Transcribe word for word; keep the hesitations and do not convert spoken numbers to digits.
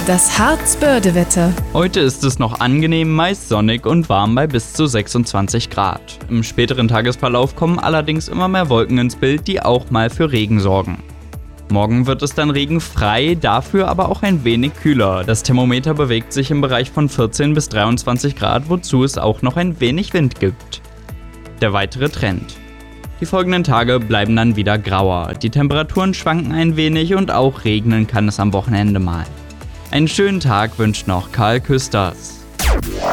Das Harz-Börde-Wetter. Heute ist es noch angenehm, meist sonnig und warm bei bis zu sechsundzwanzig Grad. Im späteren Tagesverlauf kommen allerdings immer mehr Wolken ins Bild, die auch mal für Regen sorgen. Morgen wird es dann regenfrei, dafür aber auch ein wenig kühler. Das Thermometer bewegt sich im Bereich von vierzehn bis dreiundzwanzig Grad, wozu es auch noch ein wenig Wind gibt. Der weitere Trend. Die folgenden Tage bleiben dann wieder grauer. Die Temperaturen schwanken ein wenig und auch regnen kann es am Wochenende mal. Einen schönen Tag wünscht noch Karl Küsters.